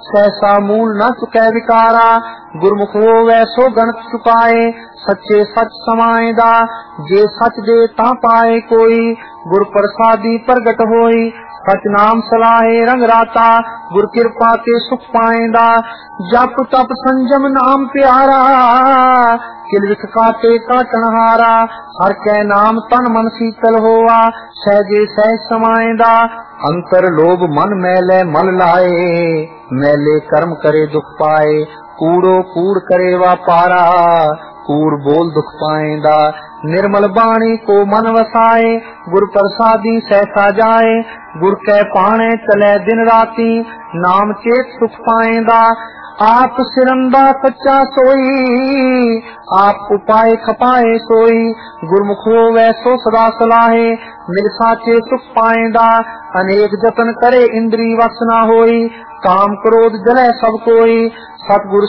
सहसा मूल न चुकै विकारा। गुरमुख होवै सो गणत चुकाए, सच्चे सच समाएदा। जे सच दे ता पाए कोई, गुर प्रसादी प्रगट होई। सच नाम सलाहे रंग राता, गुर कृपा ते सुख पाएंदा। जप तप संजम नाम प्यारा, किलविख काटे काटन हारा। हर कै नाम तन मन शीतल होवा, सहजे सहज समाएंदा। अंतर लोभ मन मैले मल लाए, मैले कर्म करे दुख पाए। कूड़ो कूड़ करे वापारा, कूड़ बोल दुख पाएंदा। निर्मल बाणी को मन वसाए, गुर प्रसादी सहसा जाए। गुर कै पाणे चले दिन राती, नाम चेत सुख पाएंदा। आप सिरंदा सच्चा सोई, आप उपाय खपाए सोई। गुरमुख होवै सो सदा सलाहे, मिल साचे सुख पाएंदा। अनेक जतन करे इंद्री वस न होई, काम क्रोध जले सब कोई। सतगुर